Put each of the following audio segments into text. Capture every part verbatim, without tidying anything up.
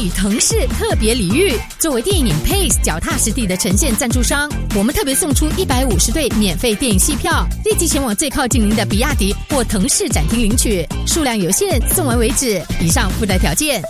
腾势特别礼遇。作为电影 Pace 脚踏实地的呈现赞助商，我们特别送出一百五十对免费电影戏票，立即前往最靠近您的比亚迪或腾势展厅领取，数量有限，送完为止。以上附带条件。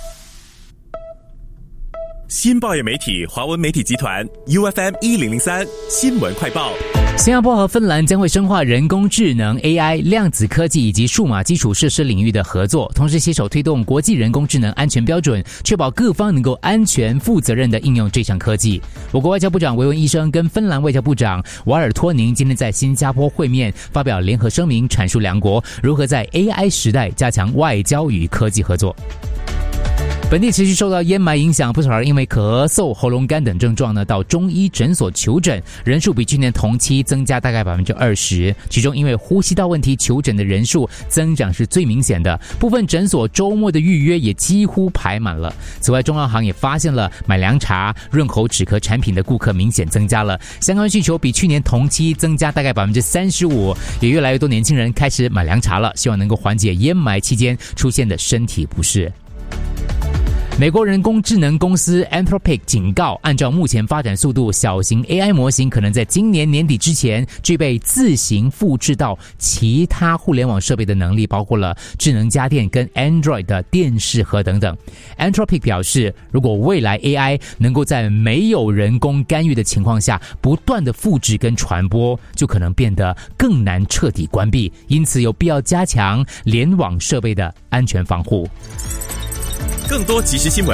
新报业媒体华文媒体集团 U F M 一零零三新闻快报。 新加坡和芬兰将会深化人工智能、A I、量子科技以及数码基础设施领域的合作，同时携手推动国际人工智能安全标准，确保各方能够安全、负责任地应用这项科技。我国外交部长维文医生跟芬兰外交部长瓦尔托宁今天在新加坡会面，发表联合声明，阐述两国如何在 A I 时代加强外交与科技合作。本地持续受到烟霾影响，不少人因为咳嗽、喉咙干等症状呢，到中医诊所求诊，人数比去年同期增加大概百分之二十。其中，因为呼吸道问题求诊的人数增长是最明显的，部分诊所周末的预约也几乎排满了。此外，中药行也发现了买凉茶、润喉止咳产品的顾客明显增加了，相关需求比去年同期增加大概百分之三十五。也越来越多年轻人开始买凉茶了，希望能够缓解烟霾期间出现的身体不适。美国人工智能公司 Anthropic 警告，按照目前发展速度，小型 A I 模型可能在今年年底之前具备自行复制到其他互联网设备的能力，包括了智能家电跟 Android 的电视盒等等。Anthropic 表示，如果未来 A I 能够在没有人工干预的情况下不断的复制跟传播，就可能变得更难彻底关闭，因此有必要加强联网设备的安全防护。 更多即时新闻